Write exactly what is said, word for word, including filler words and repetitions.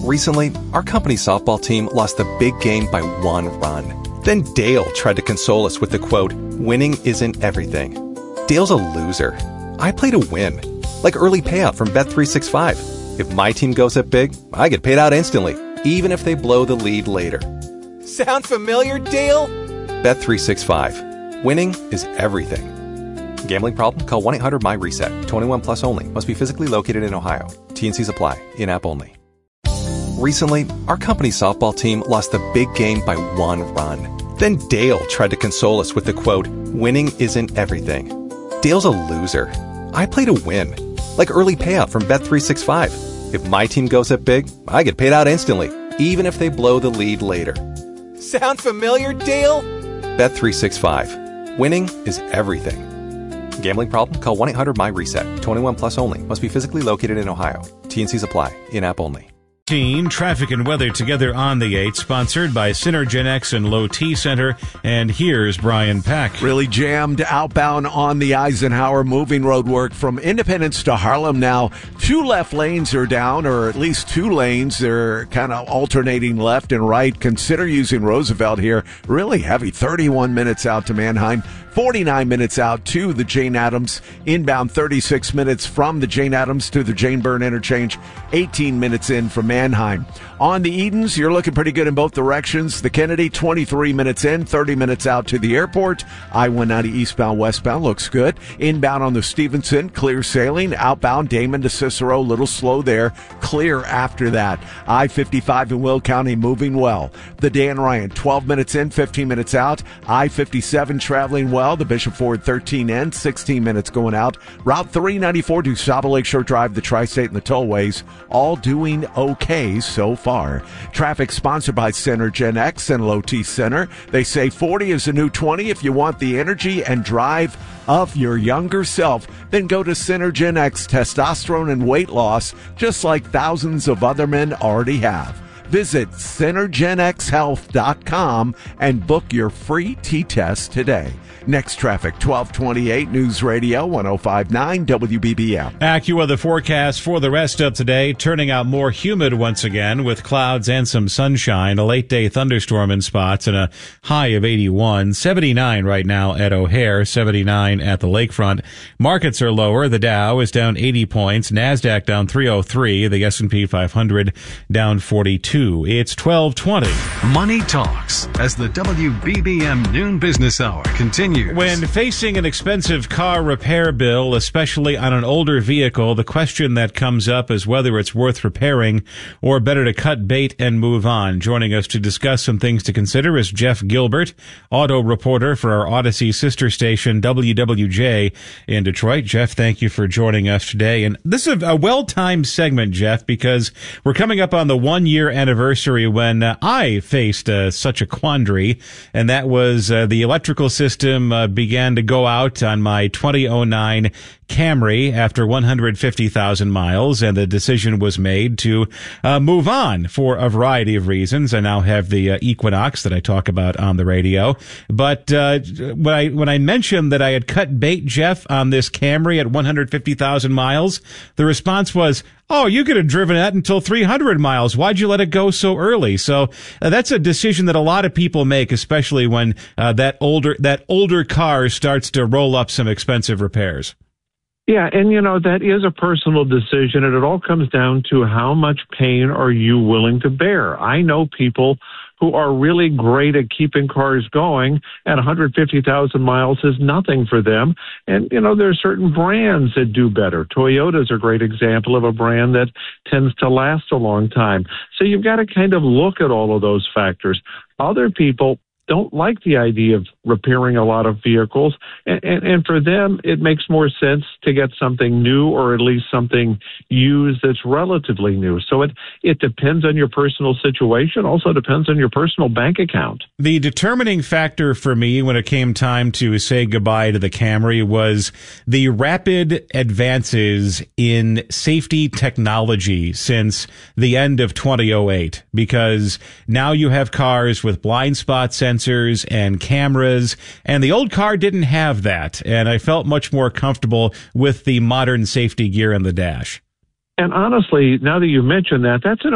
Recently, our company softball team lost a big game by one run. Then Dale tried to console us with the quote, "Winning isn't everything." Dale's a loser. I play to win. Like early payout from Bet three sixty-five. If my team goes up big, I get paid out instantly, even if they blow the lead later. Sound familiar, Dale? Bet three sixty-five. Winning is everything. Gambling problem? Call one eight hundred M Y reset. twenty-one plus only. Must be physically located in Ohio. T and Cs apply. In-app only. Recently, our company softball team lost a big game by one run. Then Dale tried to console us with the quote, "Winning isn't everything." Dale's a loser. I play to win. Like early payout from Bet three sixty-five. If my team goes up big, I get paid out instantly, even if they blow the lead later. Sound familiar, Dale? Bet three sixty-five. Winning is everything. Gambling problem? Call one eight hundred M Y reset. twenty-one plus only. Must be physically located in Ohio. T and Cs apply. In-app only. Traffic and weather together on the eight, sponsored by Synergenex and Low T Center. And here's Brian Pack. Really jammed outbound on the Eisenhower, moving road work from Independence to Harlem now. Two left lanes are down, or at least two lanes. They're kind of alternating left and right. Consider using Roosevelt here. Really heavy. thirty-one minutes out to Manheim. forty-nine minutes out to the Jane Addams. Inbound thirty-six minutes from the Jane Addams to the Jane Byrne interchange. eighteen minutes in from Manheim. On the Edens, you're looking pretty good in both directions. The Kennedy, twenty-three minutes in, thirty minutes out to the airport. I one ninety eastbound, westbound looks good. Inbound on the Stevenson, clear sailing. Outbound, Damon to Cicero, little slow there. Clear after that. I fifty-five in Will County moving well. The Dan Ryan, twelve minutes in, fifteen minutes out. I fifty-seven traveling well. The Bishop Ford, thirteen in, sixteen minutes going out. Route three ninety-four to Saba Lakeshore Drive, the Tri-State and the tollways, all doing okay so far. Traffic sponsored by Synergenex and Low T Center. They say forty is the new twenty. If you want the energy and drive of your younger self, then go to Synergenex Testosterone and Weight Loss, just like thousands of other men already have. Visit Synergenex Health dot com and book your free T-test today. Next traffic, twelve twenty-eight News Radio one oh five point nine W B B M. AccuWeather forecast for the rest of today, turning out more humid once again with clouds and some sunshine, a late day thunderstorm in spots and a high of eighty-one, seventy-nine right now at O'Hare, seventy-nine at the lakefront. Markets are lower. The Dow is down eighty points, NASDAQ down three oh three, the S and P five hundred down forty-two. It's twelve twenty. Money Talks as the W B B M Noon Business Hour continues. When facing an expensive car repair bill, especially on an older vehicle, the question that comes up is whether it's worth repairing or better to cut bait and move on. Joining us to discuss some things to consider is Jeff Gilbert, auto reporter for our Odyssey sister station W W J in Detroit. Jeff, thank you for joining us today. And this is a well-timed segment, Jeff, because we're coming up on the one-year anniversary when uh, I faced uh, such a quandary, and that was uh, the electrical system Uh, began to go out on my twenty oh nine Camry after one hundred fifty thousand miles, and the decision was made to uh, move on for a variety of reasons. I now have the uh, Equinox that I talk about on the radio. But uh, when I when I mentioned that I had cut bait, Jeff, on this Camry at one hundred fifty thousand miles, the response was, "Oh, you could have driven that until three hundred miles. Why'd you let it go so early?" So uh, that's a decision that a lot of people make, especially when uh, that older that older car starts to roll up some expensive repairs. Yeah, and, you know, that is a personal decision, and it all comes down to how much pain are you willing to bear. I know people who are really great at keeping cars going, and one hundred fifty thousand miles is nothing for them. And, you know, there are certain brands that do better. Toyota is a great example of a brand that tends to last a long time. So you've got to kind of look at all of those factors. Other people don't like the idea of repairing a lot of vehicles. And, and, and for them, it makes more sense to get something new, or at least something used that's relatively new. So it, it depends on your personal situation. Also depends on your personal bank account. The determining factor for me when it came time to say goodbye to the Camry was the rapid advances in safety technology since the end of twenty oh eight, because now you have cars with blind spot sensors and cameras, and the old car didn't have that, and I felt much more comfortable with the modern safety gear in the dash. And honestly, now that you mention that, that's an